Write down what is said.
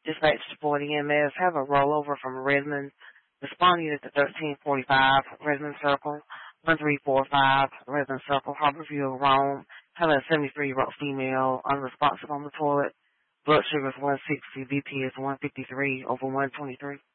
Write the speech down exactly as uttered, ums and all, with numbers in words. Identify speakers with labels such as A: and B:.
A: Dispatch to forty E M S. Have a rollover from Redmond. Respond unit to thirteen forty-five, Redmond Circle. one three four five, Redmond Circle, Harborview, Rome. Have a seventy-three-year-old female unresponsive on the toilet. Blood sugar is one sixty, B P is one fifty-three over one twenty-three.